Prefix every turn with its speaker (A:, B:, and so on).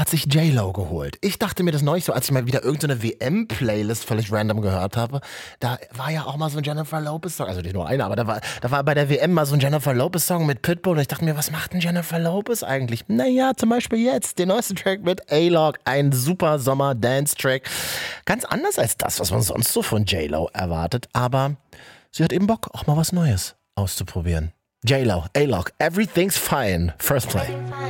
A: hat sich J-Lo geholt. Ich dachte mir das neulich so, als ich mal wieder irgendeine WM-Playlist völlig random gehört habe. Da war ja auch mal so ein Jennifer Lopez-Song, also nicht nur einer, aber da war bei der WM mal so ein Jennifer Lopez-Song mit Pitbull und ich dachte mir, was macht denn Jennifer Lopez eigentlich? Naja, zum Beispiel jetzt, den neuesten Track mit A-Log, ein super Sommer-Dance-Track. Ganz anders als das, was man sonst so von J-Lo erwartet, aber sie hat eben Bock, auch mal was Neues auszuprobieren. J-Lo, A-Log, Everything's Fine, First Play.